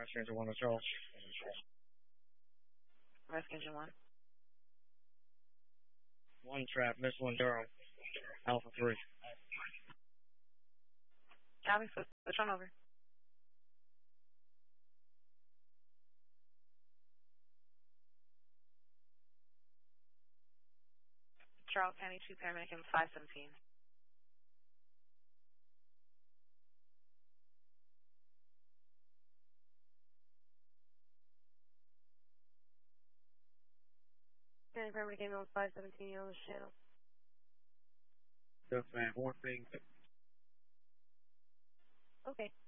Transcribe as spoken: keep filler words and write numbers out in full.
Passenger one to Charles. Rescue Engine one. One trap, Missile and Durham. Alpha three. Copy, switch, switch on over. Charles County two paramedic in five seventeen. County paramedic in five seventeen on the channel. Just man, one thing. Okay.